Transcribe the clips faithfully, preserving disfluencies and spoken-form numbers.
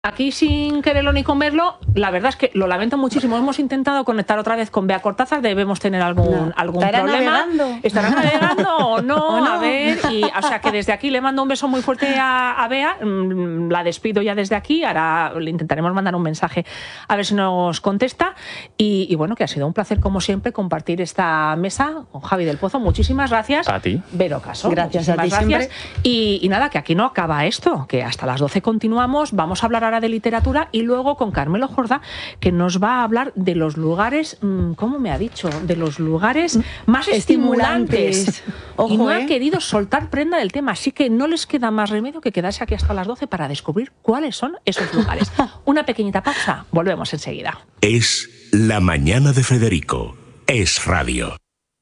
Aquí sin quererlo ni comerlo, la verdad es que lo lamento muchísimo. Hemos intentado conectar otra vez con Bea Cortázar, debemos tener algún, no. algún ¿Estará problema. Navegando? ¿Estará navegando o no? ¿O no? A ver, y, o sea que desde aquí le mando un beso muy fuerte a, a Bea, la despido ya desde aquí, ahora le intentaremos mandar un mensaje a ver si nos contesta. Y, y bueno, que ha sido un placer como siempre compartir esta mesa con Javi del Pozo. Muchísimas gracias. A ti. Vero Caso. Gracias a ti gracias. siempre. Y, y nada, que aquí no acaba esto, que hasta las doce continuamos, vamos a hablar ahora de literatura y luego con Carmelo Jordá, que nos va a hablar de los lugares, ¿cómo me ha dicho? De los lugares más estimulantes. estimulantes. Ojo, y no ¿eh? ha querido soltar prenda del tema, así que no les queda más remedio que quedarse aquí hasta las doce para descubrir cuáles son esos lugares. Una pequeñita pausa, volvemos enseguida. Es La Mañana de Federico. Es radio.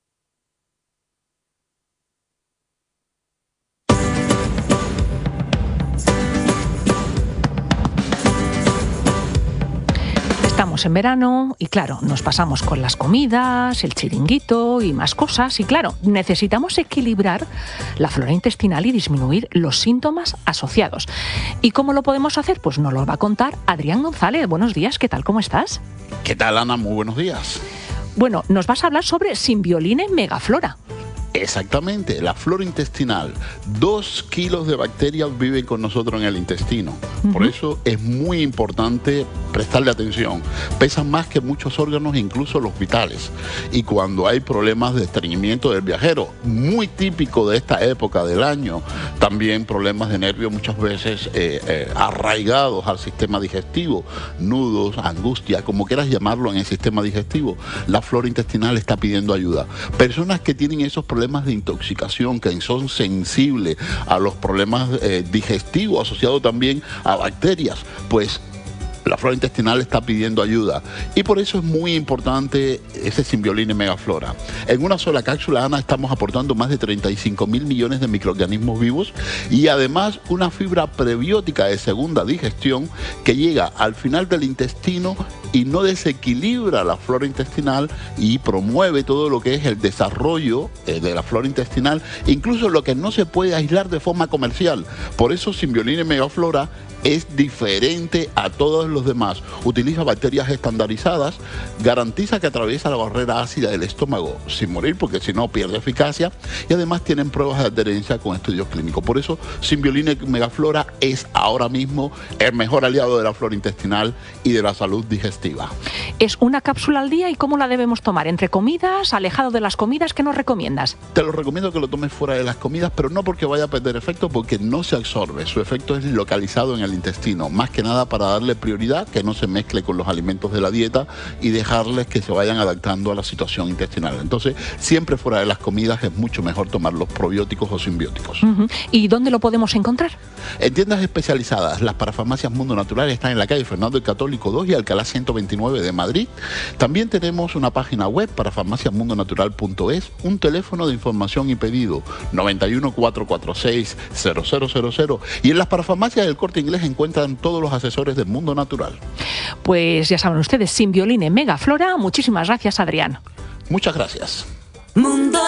Estamos en verano y claro, nos pasamos con las comidas, el chiringuito y más cosas y claro, necesitamos equilibrar la flora intestinal y disminuir los síntomas asociados. ¿Y cómo lo podemos hacer? Pues nos lo va a contar Adrián González. Buenos días, ¿qué tal? ¿Cómo estás? ¿Qué tal, Ana? Muy buenos días. Bueno, nos vas a hablar sobre Simbioline Megaflora. Exactamente, la flora intestinal. Dos kilos de bacterias viven con nosotros en el intestino. Uh-huh. Por eso es muy importante prestarle atención. Pesan más que muchos órganos, incluso los vitales. Y cuando hay problemas de estreñimiento del viajero, muy típico de esta época del año, también problemas de nervios muchas veces eh, eh, arraigados al sistema digestivo, nudos, angustia, como quieras llamarlo en el sistema digestivo, la flora intestinal está pidiendo ayuda. Personas que tienen esos problemas problemas de intoxicación, que son sensibles a los problemas eh, digestivos asociados también a bacterias, pues la flora intestinal está pidiendo ayuda y por eso es muy importante ese Simbioline Megaflora. En una sola cápsula, Ana, estamos aportando más de treinta y cinco mil millones de microorganismos vivos y además una fibra prebiótica de segunda digestión que llega al final del intestino y no desequilibra la flora intestinal y promueve todo lo que es el desarrollo eh, de la flora intestinal, incluso lo que no se puede aislar de forma comercial. Por eso Simbioline Megaflora es diferente a todos los demás. Utiliza bacterias estandarizadas, garantiza que atraviesa la barrera ácida del estómago sin morir, porque si no pierde eficacia, y además tienen pruebas de adherencia con estudios clínicos. Por eso Simbioline Megaflora es ahora mismo el mejor aliado de la flora intestinal y de la salud digestiva. Es una cápsula al día, ¿y cómo la debemos tomar? ¿Entre comidas, alejado de las comidas? ¿Qué nos recomiendas? Te lo recomiendo que lo tomes fuera de las comidas, pero no porque vaya a perder efecto, porque no se absorbe. Su efecto es localizado en el intestino, más que nada para darle prioridad, que no se mezcle con los alimentos de la dieta y dejarles que se vayan adaptando a la situación intestinal. Entonces, siempre fuera de las comidas es mucho mejor tomar los probióticos o simbióticos. Uh-huh. ¿Y dónde lo podemos encontrar? En tiendas especializadas. Las parafarmacias Mundo Natural están en la calle Fernando el Católico dos y Alcalá ciento veintinueve de Madrid. También tenemos una página web, parafarmacias mundo natural punto es, un teléfono de información y pedido, noventa y uno, cuatrocientos cuarenta y seis, cero cero cero cero, y en las parafarmacias del Corte Inglés encuentran todos los asesores del Mundo Natural. Pues ya saben ustedes, Simbioline Megaflora. Muchísimas gracias, Adrián. Muchas gracias. Mundo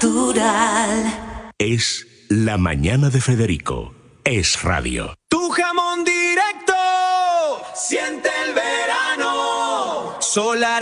Natural. Es La Mañana de Federico. Es radio. Tu jamón directo siente el verano. Solar